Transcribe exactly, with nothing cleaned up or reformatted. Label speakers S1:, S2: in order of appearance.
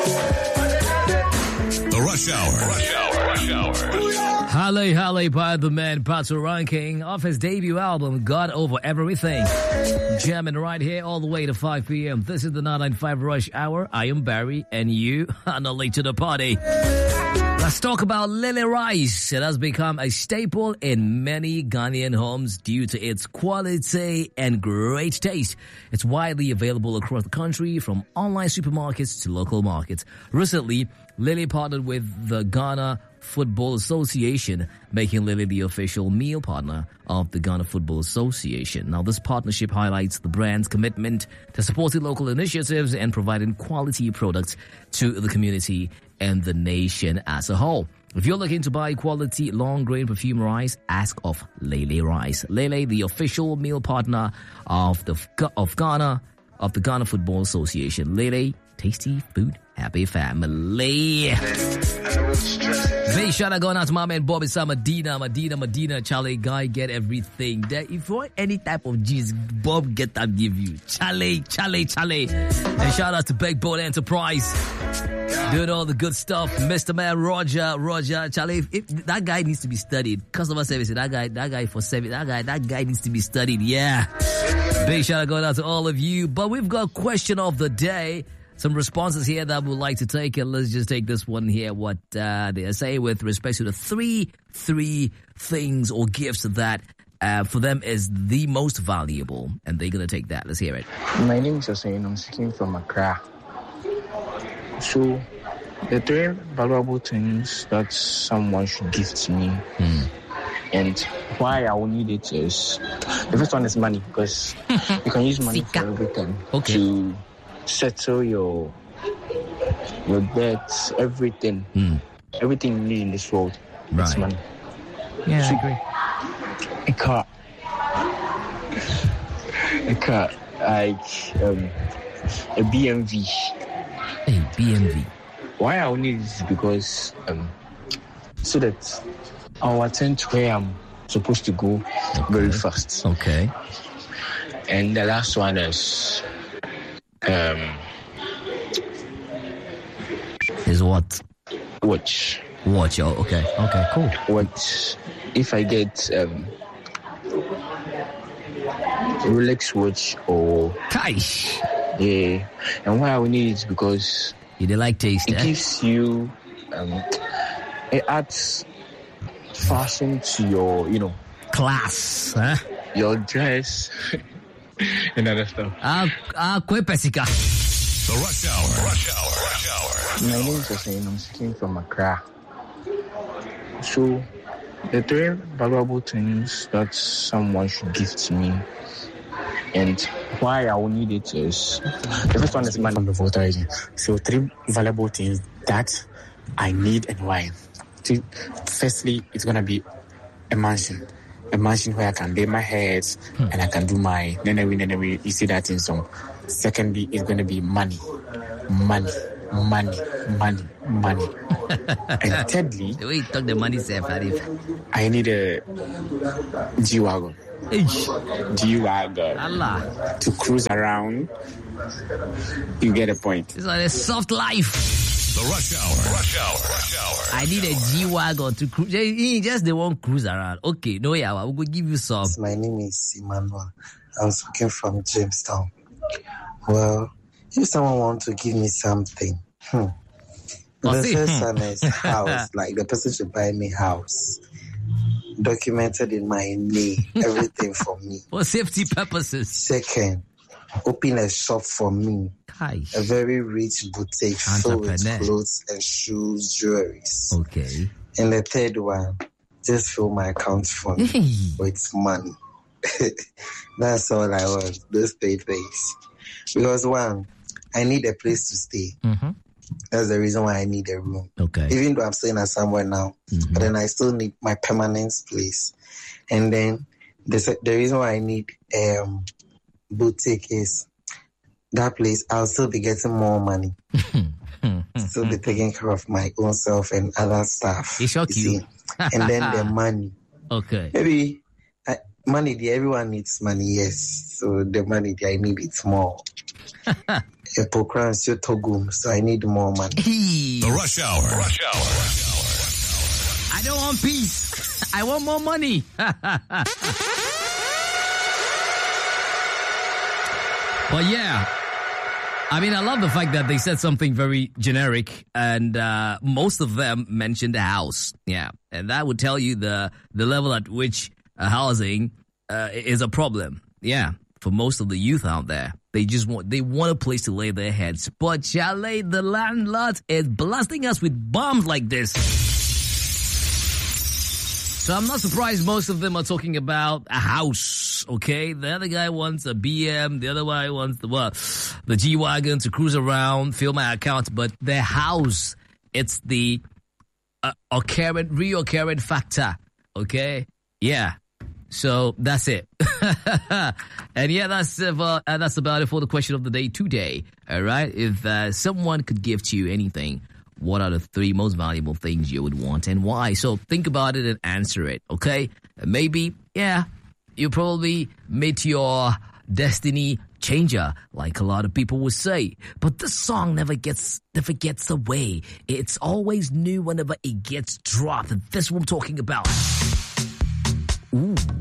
S1: The Rush Hour. Rush Hour. Rush Hour.
S2: Halle Halle by the man Pato Ranking off his debut album, God Over Everything. Jamming right here all the way to five p.m. This is the nine ninety-five Rush Hour. I am Barry, and you are not late to the party. Let's talk about Lily rice. It has become a staple in many Ghanaian homes due to its quality and great taste. It's widely available across the country, from online supermarkets to local markets. Recently, Lily partnered with the Ghana Football Association, making Lily the official meal partner of the Ghana Football Association. Now, this partnership highlights the brand's commitment to supporting local initiatives and providing quality products to the community and the nation as a whole. If you're looking to buy quality long-grain perfume rice, ask of Lele Rice. Lele, the official meal partner of the of Ghana of the Ghana Football Association. Lele, tasty food, happy family. Big shout out going out to my man Bobby Sa Medina, Medina, Medina, Charlie Guy, get everything. That if you want any type of G's, Bob get that give you. Charlie, Charlie, Charlie. And shout out to Backbone Enterprise, doing all the good stuff. Mister Man Roger, Roger, Charlie. If, if, that guy needs to be studied. Customer service, that guy, that guy for service, that guy, that guy needs to be studied. Yeah. Big shout out going out to all of you. But we've got question of the day. Some responses here that we'd like to take, and let's just take this one here, what uh, they say with respect to the three, three things or gifts that uh, for them is the most valuable, and they're going to take that. Let's hear it.
S3: My name is Hussein. I'm speaking from Accra. So, the three valuable things that someone should give to me, mm. and why I will need it is, the first one is money, because you can use money for everything.
S2: Okay.
S3: To settle your your debts, everything, mm. everything you need in this world.
S2: Right.
S3: It's money.
S2: Yeah,
S3: so,
S2: I agree.
S3: A car, a car, like um, a B M W.
S2: A B M W.
S3: Why I will need it is because um, so that I'll attend to where I'm supposed to go okay. very fast.
S2: Okay.
S3: And the last one is. Um,
S2: is what?
S3: Watch.
S2: Watch, oh, okay. Okay, cool.
S3: Watch. If I get um, Rolex watch or...
S2: Kaish.
S3: Yeah. And why I will need it because...
S2: You don't like taste,
S3: It
S2: eh?
S3: gives you... Um, it adds fashion to your, you know...
S2: Class, huh?
S3: Your dress... and other stuff.
S2: Ah, ah, kwe pesika.
S1: The Rush Hour. Rush Hour. Rush Hour.
S3: My name is Hussein. I'm speaking from Accra. So, the three valuable things that someone should give to me, and why I will need it is, the first one is money.
S4: From the voter I D. So, three valuable things that I need and why. So, firstly, it's gonna be a mansion. A mansion where I can lay my head hmm. and I can do my nenewe, nenewe. You see that in song. Secondly, it's going to be money. Money. Money. Money. Money. And thirdly,
S2: the way you talk the money, sir,
S4: I need a G-Wagon. G-Wagon.
S2: Allah.
S4: To cruise around. You get a point.
S2: It's like a soft life.
S1: The Rush Hour. Rush Hour. Rush Hour.
S2: I need a G-Wagon to cruise. Just the one cruise around. Okay, no, yeah, we'll go give you some.
S5: My name is Emmanuel. I'm speaking from Jamestown. Well, if someone wants to give me something, hmm,
S2: oh,
S5: the
S2: see?
S5: first one is house. Like the person should buy me house. Documented in my name. Everything for me.
S2: For safety purposes.
S5: Second, open a shop for me.
S2: Hi.
S5: A very rich boutique filled with clothes and shoes, jewelries.
S2: Okay.
S5: And the third one, just fill my account for me
S2: hey.
S5: with money. That's all I want, those three things. Because one, I need a place to stay.
S2: Mm-hmm.
S5: That's the reason why I need a room.
S2: Okay.
S5: Even though I'm staying at somewhere now, mm-hmm. but then I still need my permanent place. And then the, the reason why I need um boutique is that place, I'll still be getting more money. Still be taking care of my own self and other stuff.
S2: It's okay.
S5: You see? And then the money.
S2: Okay.
S5: Maybe uh, money, everyone needs money, yes. So the money, I need it more. Epokran so togum, so I need more money.
S1: The Rush Hour. Rush Hour.
S2: I don't want peace. I want more money. But yeah, I mean, I love the fact that they said something very generic, and uh, most of them mentioned a house. Yeah, and that would tell you the the level at which uh, housing uh, is a problem. Yeah, for most of the youth out there, they just want they want a place to lay their heads. But Chalet, the landlord, is blasting us with bombs like this. So I'm not surprised most of them are talking about a house, okay? The other guy wants a B M, the other guy wants the what? The G-Wagon to cruise around, fill my account, but their house, it's the uh, occurrent, reoccurrent factor, okay? Yeah. So that's it. And yeah, that's uh, that's about it for the question of the day today, all right? If uh, someone could gift you anything, what are the three most valuable things you would want and why? So think about it and answer it, okay? Maybe, yeah, you probably meet your destiny changer, like a lot of people would say. But this song never gets never gets away. It's always new whenever it gets dropped. And this is what I'm talking about. Ooh.